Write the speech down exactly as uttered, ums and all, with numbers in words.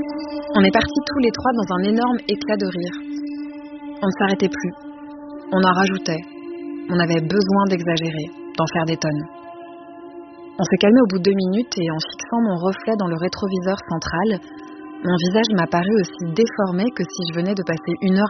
On est partis tous les trois dans un énorme éclat de rire. On ne s'arrêtait plus. On en rajoutait. On avait besoin d'exagérer, d'en faire des tonnes. On s'est calmé au bout de deux minutes et en fixant mon reflet dans le rétroviseur central, mon visage m'apparut aussi déformé que si je venais de passer une heure